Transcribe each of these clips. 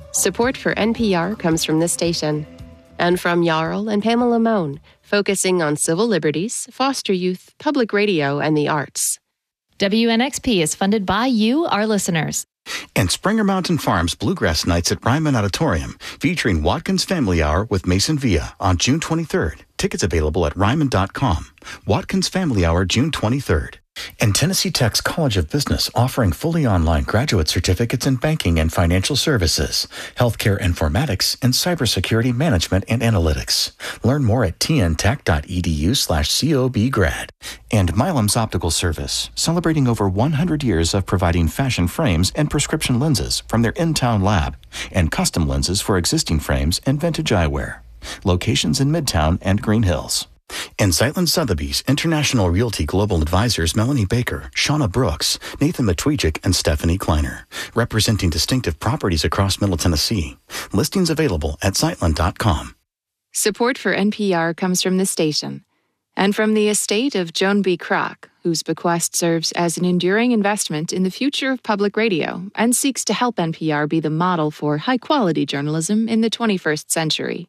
Support for NPR comes from this station and from Jarl and Pamela Mohn, focusing on civil liberties, foster youth, public radio, and the arts. WNXP is funded by you, our listeners. And Springer Mountain Farms Bluegrass Nights at Ryman Auditorium, featuring Watkins Family Hour with Mason Villa on June 23rd. Tickets available at ryman.com. Watkins Family Hour, June 23rd. And Tennessee Tech's College of Business offering fully online graduate certificates in banking and financial services, healthcare informatics, and cybersecurity management and analytics. Learn more at tntech.edu/cobgrad. And Milam's Optical Service, celebrating over 100 years of providing fashion frames and prescription lenses from their in-town lab, and custom lenses for existing frames and vintage eyewear. Locations in Midtown and Green Hills. And Zeitlin Sotheby's International Realty Global Advisors Melanie Baker, Shauna Brooks, Nathan Matwijik, and Stephanie Kleiner, representing distinctive properties across Middle Tennessee. Listings available at Zeitlin.com. Support for NPR comes from this station and from the estate of Joan B. Kroc, whose bequest serves as an enduring investment in the future of public radio and seeks to help NPR be the model for high-quality journalism in the 21st century.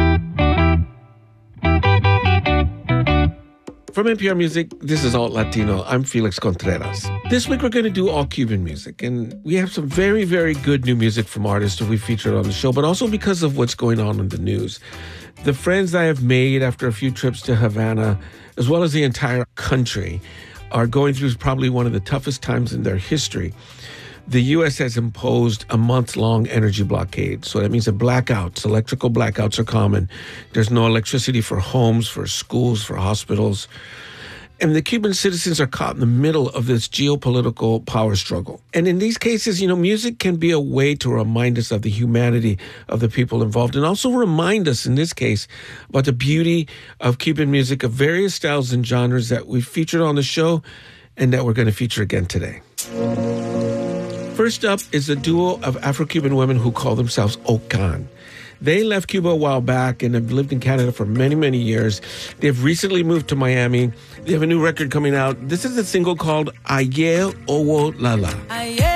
From NPR Music, this is Alt Latino. I'm Felix Contreras. This week we're going to do all Cuban music, and we have some very, very good new music from artists who we featured on the show, but also because of what's going on in the news. The friends I have made after a few trips to Havana, as well as the entire country, are going through probably one of the toughest times in their history. The U.S. has imposed a month-long energy blockade. So that means that blackouts, electrical blackouts are common. There's no electricity for homes, for schools, for hospitals. And the Cuban citizens are caught in the middle of this geopolitical power struggle. And in these cases, music can be a way to remind us of the humanity of the people involved, and also remind us, in this case, about the beauty of Cuban music of various styles and genres that we featured on the show and that we're going to feature again today. First up is a duo of Afro-Cuban women who call themselves Okan. They left Cuba a while back and have lived in Canada for many, many years. They've recently moved to Miami. They have a new record coming out. This is a single called Aye Owo Lala.